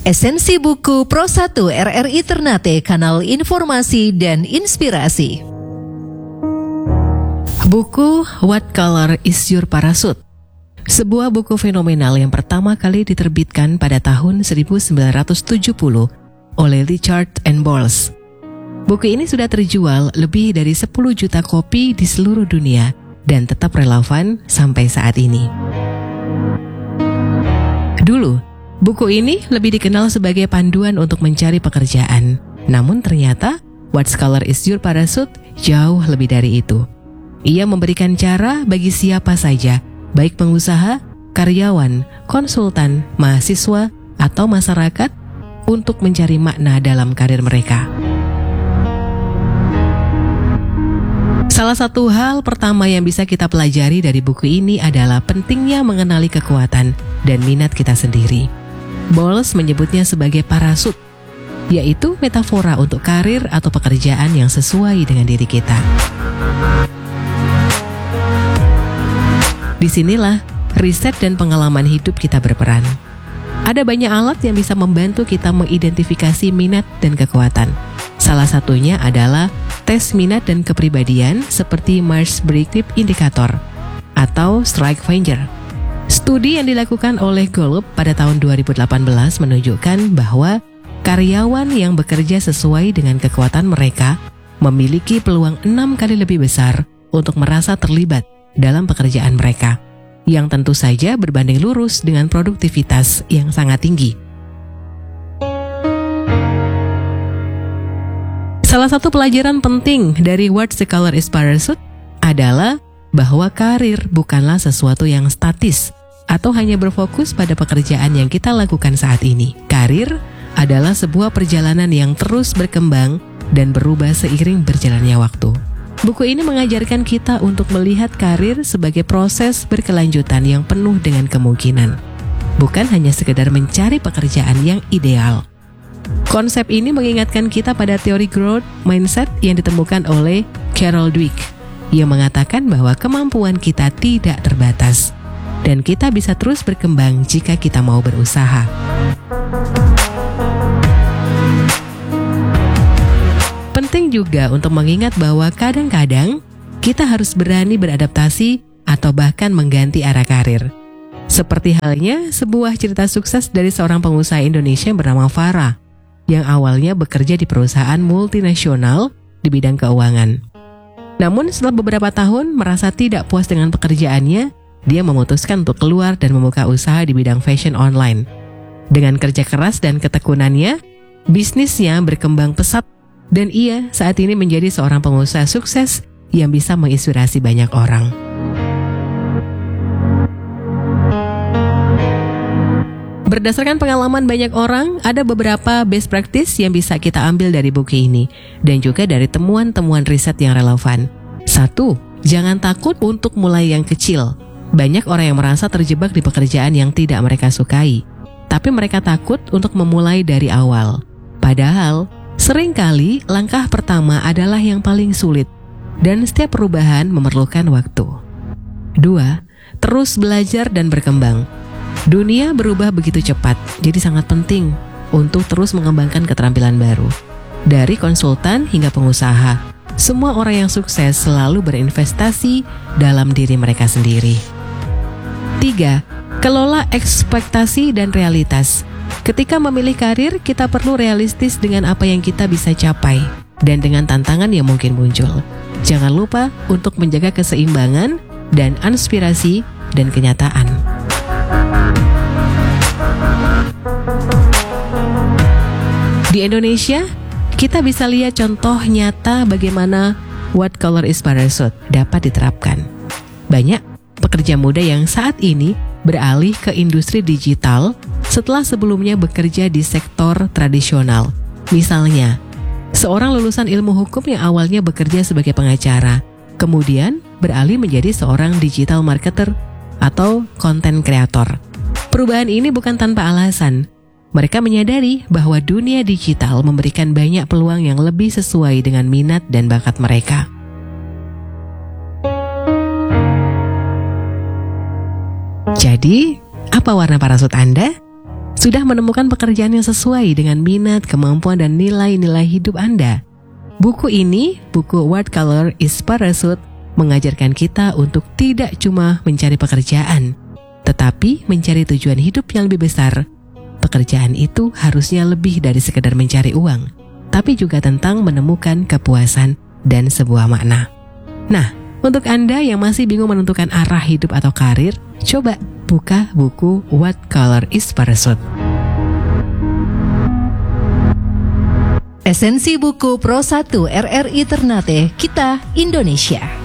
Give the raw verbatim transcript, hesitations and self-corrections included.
Esensi buku Pro satu R R I Ternate, kanal informasi dan inspirasi. Buku What Color is Your Parachute? Sebuah buku fenomenal yang pertama kali diterbitkan pada tahun seribu sembilan ratus tujuh puluh oleh Richard and Bowles. Buku ini sudah terjual lebih dari sepuluh juta kopi di seluruh dunia dan tetap relevan sampai saat ini. Dulu, buku ini lebih dikenal sebagai panduan untuk mencari pekerjaan. Namun ternyata, What Color is Your Parachute jauh lebih dari itu. Ia memberikan cara bagi siapa saja, baik pengusaha, karyawan, konsultan, mahasiswa, atau masyarakat, untuk mencari makna dalam karir mereka. Salah satu hal pertama yang bisa kita pelajari dari buku ini adalah pentingnya mengenali kekuatan dan minat kita sendiri. Bowles menyebutnya sebagai parasut, yaitu metafora untuk karir atau pekerjaan yang sesuai dengan diri kita. Disinilah riset dan pengalaman hidup kita berperan. Ada banyak alat yang bisa membantu kita mengidentifikasi minat dan kekuatan. Salah satunya adalah tes minat dan kepribadian seperti Myers-Briggs Indicator atau Strike Finder. Studi yang dilakukan oleh Gallup pada tahun dua ribu delapan belas menunjukkan bahwa karyawan yang bekerja sesuai dengan kekuatan mereka memiliki peluang enam kali lebih besar untuk merasa terlibat dalam pekerjaan mereka, yang tentu saja berbanding lurus dengan produktivitas yang sangat tinggi. Salah satu pelajaran penting dari What Color is Your Parachute adalah bahwa karir bukanlah sesuatu yang statis atau hanya berfokus pada pekerjaan yang kita lakukan saat ini. Karir adalah sebuah perjalanan yang terus berkembang dan berubah seiring berjalannya waktu. Buku ini mengajarkan kita untuk melihat karir sebagai proses berkelanjutan yang penuh dengan kemungkinan, bukan hanya sekedar mencari pekerjaan yang ideal. Konsep ini mengingatkan kita pada teori growth mindset yang ditemukan oleh Carol Dweck, yang mengatakan bahwa kemampuan kita tidak terbatas dan kita bisa terus berkembang jika kita mau berusaha. Penting juga untuk mengingat bahwa kadang-kadang kita harus berani beradaptasi atau bahkan mengganti arah karir. Seperti halnya sebuah cerita sukses dari seorang pengusaha Indonesia bernama Farah, yang awalnya bekerja di perusahaan multinasional di bidang keuangan. Namun setelah beberapa tahun merasa tidak puas dengan pekerjaannya, dia memutuskan untuk keluar dan membuka usaha di bidang fashion online. Dengan kerja keras dan ketekunannya, bisnisnya berkembang pesat dan ia saat ini menjadi seorang pengusaha sukses yang bisa menginspirasi banyak orang. Berdasarkan pengalaman banyak orang, ada beberapa best practice yang bisa kita ambil dari buku ini dan juga dari temuan-temuan riset yang relevan. Satu, jangan takut untuk mulai yang kecil. Banyak orang yang merasa terjebak di pekerjaan yang tidak mereka sukai, tapi mereka takut untuk memulai dari awal. Padahal, seringkali langkah pertama adalah yang paling sulit dan setiap perubahan memerlukan waktu. Dua, terus belajar dan berkembang. Dunia berubah begitu cepat, jadi sangat penting untuk terus mengembangkan keterampilan baru. Dari konsultan hingga pengusaha, semua orang yang sukses selalu berinvestasi dalam diri mereka sendiri. Tiga, kelola ekspektasi dan realitas. Ketika memilih karir, kita perlu realistis dengan apa yang kita bisa capai dan dengan tantangan yang mungkin muncul. Jangan lupa untuk menjaga keseimbangan dan inspirasi dan kenyataan. Di Indonesia, kita bisa lihat contoh nyata bagaimana What Color is Your Parachute dapat diterapkan. Banyak pekerja muda yang saat ini beralih ke industri digital setelah sebelumnya bekerja di sektor tradisional. Misalnya, seorang lulusan ilmu hukum yang awalnya bekerja sebagai pengacara, kemudian beralih menjadi seorang digital marketer atau content creator. Perubahan ini bukan tanpa alasan. Mereka menyadari bahwa dunia digital memberikan banyak peluang yang lebih sesuai dengan minat dan bakat mereka. Jadi, apa warna parasut Anda? Sudah menemukan pekerjaan yang sesuai dengan minat, kemampuan, dan nilai-nilai hidup Anda? Buku ini, buku What Color is Parachute, mengajarkan kita untuk tidak cuma mencari pekerjaan, tetapi mencari tujuan hidup yang lebih besar. Pekerjaan itu harusnya lebih dari sekedar mencari uang, tapi juga tentang menemukan kepuasan dan sebuah makna. Nah, untuk Anda yang masih bingung menentukan arah hidup atau karir, coba buka buku What Color is Parachute. Esensi buku Pro satu R R I Ternate Kita Indonesia.